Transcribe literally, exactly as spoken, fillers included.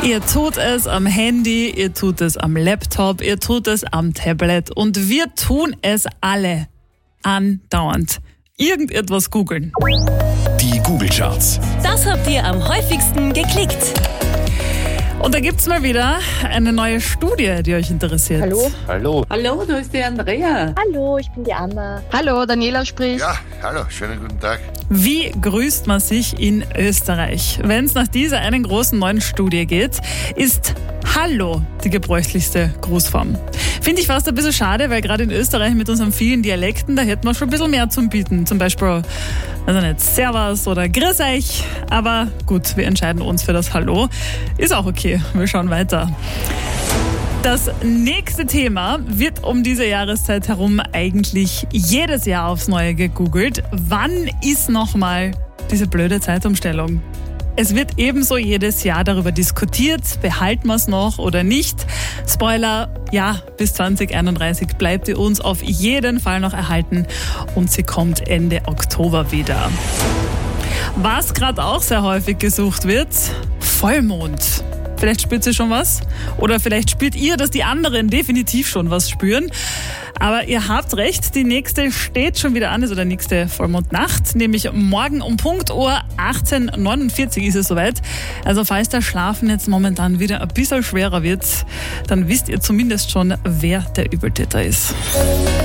Ihr tut es am Handy, ihr tut es am Laptop, ihr tut es am Tablet und wir tun es alle andauernd. Irgendetwas googeln. Die Google-Charts. Das habt ihr am häufigsten geklickt. Und da gibt's mal wieder eine neue Studie, die euch interessiert. Hallo? Hallo. Hallo, da ist die Andrea. Hallo, ich bin die Anna. Hallo, Daniela spricht. Ja, hallo, schönen guten Tag. Wie grüßt man sich in Österreich? Wenn es nach dieser einen großen neuen Studie geht, ist Hallo die gebräuchlichste Grußform. Finde ich fast ein bisschen schade, weil gerade in Österreich mit unseren vielen Dialekten, da hätten wir schon ein bisschen mehr zum Bieten. Zum Beispiel, also nicht Servus oder Grüß euch. Aber gut, wir entscheiden uns für das Hallo. Ist auch okay, wir schauen weiter. Das nächste Thema wird um diese Jahreszeit herum eigentlich jedes Jahr aufs Neue gegoogelt. Wann ist nochmal diese blöde Zeitumstellung? Es wird ebenso jedes Jahr darüber diskutiert, behalten wir es noch oder nicht. Spoiler, ja, bis zwanzig einunddreißig bleibt ihr uns auf jeden Fall noch erhalten und sie kommt Ende Oktober wieder. Was gerade auch sehr häufig gesucht wird, Vollmond. Vielleicht spürt ihr schon was oder vielleicht spürt ihr, dass die anderen definitiv schon was spüren. Aber ihr habt recht, die nächste steht schon wieder an, also der nächste Vollmondnacht, nämlich morgen um Punkt Uhr achtzehn Uhr neunundvierzig ist es soweit. Also falls das Schlafen jetzt momentan wieder ein bisschen schwerer wird, dann wisst ihr zumindest schon, wer der Übeltäter ist.